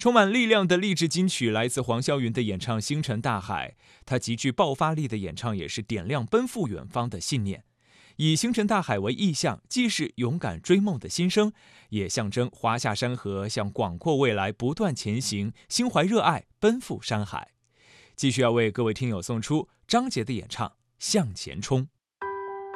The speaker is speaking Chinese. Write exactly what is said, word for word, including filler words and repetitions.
充满力量的励志金曲来自黄霄云的演唱《星辰大海》，他极具爆发力的演唱也是点亮奔赴远方的信念。以星辰大海为意象，既是勇敢追梦的心声，也象征华夏山河向广阔未来不断前行，心怀热爱，奔赴山海。继续要为各位听友送出张杰的演唱《向前冲》。